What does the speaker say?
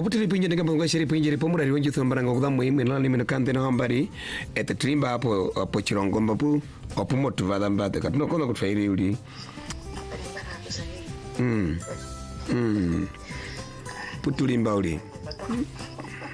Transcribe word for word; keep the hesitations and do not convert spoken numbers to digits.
oputiri pinje ndika bongo shiri pinje pomura riwonji thombara ngokda muhimu nala nimeno kante na hambari et trimba hapo hapo chirongo mbapu opumo tuvada mbate katno kono kutfairi uli mm mm putulimba uli